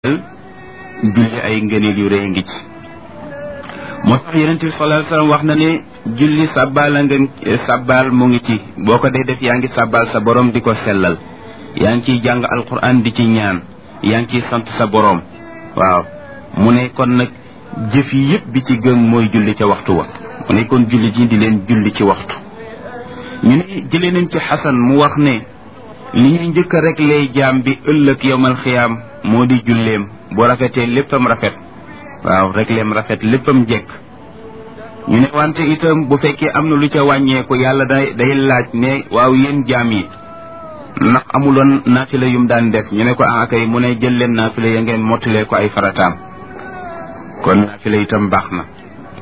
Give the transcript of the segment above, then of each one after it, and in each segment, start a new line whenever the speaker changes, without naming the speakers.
julli ay ngëneel yu rëy ngi ci moo tax yonent bi sallallahu alayhi wasallam wax na ne julli sàbbaal a nga sàbbaal mu ngi ci boo ko dee def yaa ngi sàbbaal sa borom di ko sellal yaa ngi ciy jàng alquran di ci ñaan yaa ngi ciy sant sa borom waaw mu ne kon nag jëf yi yëpp bi ci gën mooy julli ca waxtu wa mu ne kon julli ji di leen julli ci waxtu ñu ne jëlee nañ ci xasan mu wax ne li ñuy njëkk rek lay jaam bi ëllëg yowmal xiyaam moo di julleem bu rafetee léppam rafet waaw rek leem rafet léppam jekk ñu ne wante itam bu fekkee am na lu ca wàññeeku yàlla day laaj ne waaw yéen jaam yi ndax amuloon naafila yum daan def ñu ne ko kay mu ne jël leen naafila ya ngeen mottalee ko ay farataam kon naafila itam baax na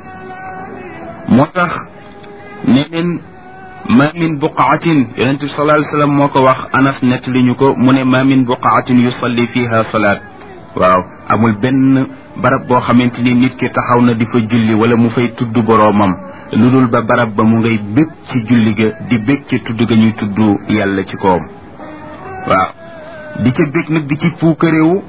moo tax ne leen ma min buqaatin yonente bi sallallahu alayhi wasallam moo ko wax anas nett li ñu ko mu ne ma min buqaatin yusalli fiha salaat waaw amul benn barab boo xamante ni nit ki taxaw na di fa julli wala mu fay tudd boroomam lu dul ba barab ba mu ngay bég ci julli ga di bég ci tudd ga ñuy tudd yàlla ci kawam waaw di ca bég nag di ci puukaréewu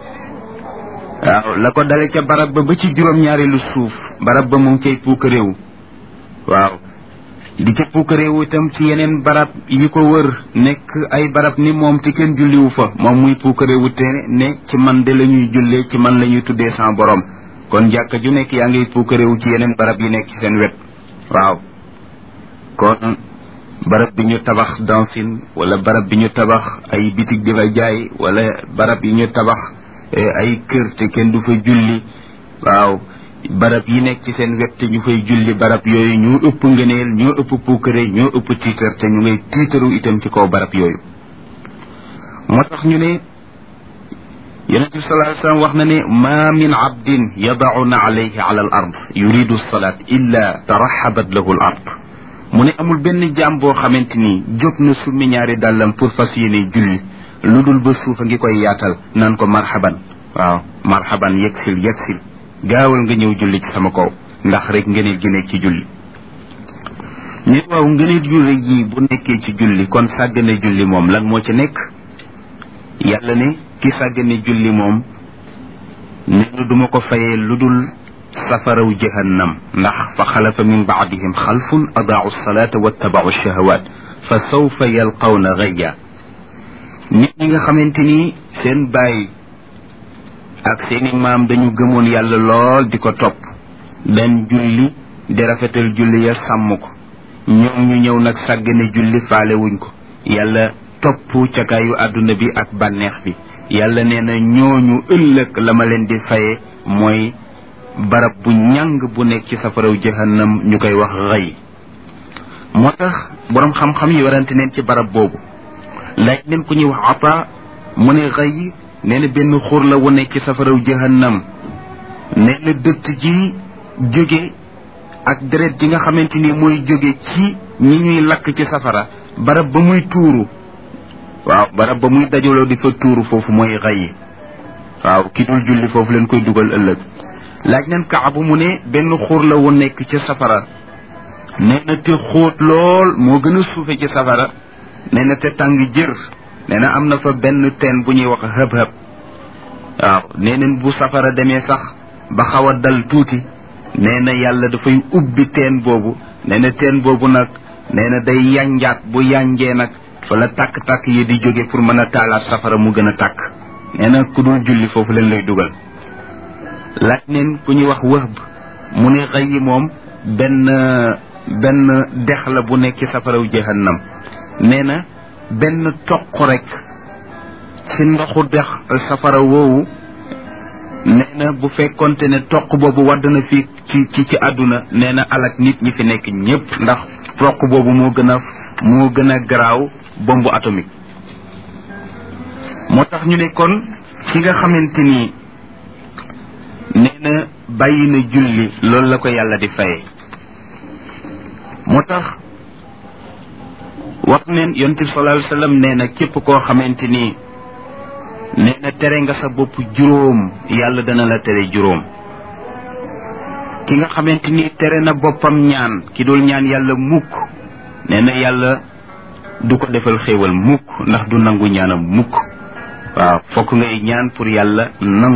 waaw la ko dale ca barab ba ci juróom-ñaari lu suuf barab ba mu ngi cay puukaréewu waaw di ca puukaréewu itam ci yeneen barab yi ko wër nekk ay barab ni moom te kenn julliwu fa moom muy puukaréewu te ne ci man de la ñuy jullee ci man la ñuy tuddee sama borom kon jàkka ju nekk yaa ngay puukaréewu ci yeneen barab yi nekk ci seen wet waaw kon barab bi ñu tabax dancing wala barab bi ñu tabax ay bitig di fa jaay wala barab yi ñu tabax ay kër te kenn du fa julli waaw barab yi nekk ci seen wet te ñu fay julli barab yooyu ñoo ëpp ngëneel ñoo ëpp puukare ñoo ëpp tiitar te ñu ngay tiitaru itam ci kaw barab yooyu moo tax ñu ne yonent bi sallallahu alayhi wasallam wax na ne ma min abdin yadauna alayhi ala al ard yuridu salaat illa taraxabat lahu al ard mu ne amul benn jaam boo xamante ni jóg na summi ñaari dàllam pour fas yéene julli lu dul ba suufa ngi koy yaatal naan ko marhaban waaw marhaban yegsil yegsil gaawal nga ñëw julli ci sama kaw ndax rek ngëneel gi nekk ci julli ñu waaw ngëneel yu rëy yi bu nekkee ci julli kon sàggane julli moom lan moo ci nekk yàlla ne ki sàggane julli moom nee na duma ko fayee lu dul safaraw jahannam ndax fa xalafa min baadihim xalfun adaau salaata wattabau shahawaat fa sawfa yalqawna gayya nit ñi nga xamante ni seen baay ak seeni maam dañu gëmoon yàlla lool di ko topp daan julli di rafetal julli ya sàmm ko ñoom ñu ñëw nag sàggane julli faale wuñ ko yàlla topp cakaayu àdduna bi ak bànneex bi yàlla nee na ñooñu ëllëg la ma leen di faye mooy barab bu ñàng bu nekk ci safaraw jahannam ñu koy wax xëy moo tax boroom xam-xam yi warante neen ci barab boobu laaj leen ku ñuy wax ata mu ne xëy nee na benn xur la wu nekk ci safaraw jahannam nee na dëtt ji jóge ak deret ji nga xamante ni mooy jóge ci ñi ñuy lakk ci safara barab ba muy tuuru waaw barab ba muy dajaloo di fa tuuru foofu mooy xëy waaw ki dul julli foofu leen koy dugal ëllëg laaj nañ Kaabu mu ne benn xur la wu nekk ci safara nee na te xóot lool moo gën a suufe ci safara nee na te tàng jër nee na am na fa benn teen bu ñuy wax hëb-hëb waaw nee neen bu safara demee sax ba xaw a dal tuuti nee na yàlla dafay ubbi teen boobu nee na teen boobu nag nee na day yanjaat bu yanjee nag fa la tàkk-tàkk yi di jóge pour mën a taalaat safara mu gën a tàkk nee na ku dul julli foofu leen lay dugal laaj neen ku ñuy wax Wahb mu ne xëy yi moom benn dex la bu nekk ci safaraw jahannam nee na benn toq rek ci ndoxu dex safara woowu nee na bu fekkonte ne toq boobu wadd na fii ci àdduna nee na alak nit ñi fi nekk ñépp ndax toq boobu moo gën a garaaw bombe atomique moo tax ñu ne kon ki nga xamante ni nee na bàyyi na julli loolu la ko yàlla di faye moo tax wax neen yonent bi sallallahu alayhi wasallam nee na képp koo xamante ni nee na tere nga sa bopp juróom yàlla dana la tere juróom ki nga xamante ni tere na boppam ñaan ki dul ñaan yàlla mukk nee na yàlla du ko defal xéewal mukk ndax du nangu ñaanam mukk waaw fokk ngay ñaan pour yàlla nangu